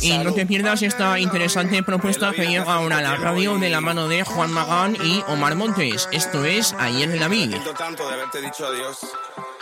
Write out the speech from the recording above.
Y no te pierdas esta interesante propuesta que llega ahora a la radio de la mano de Juan Magán y Omar Montes. Esto es Ayer la vi. Tanto de haberte dicho adiós.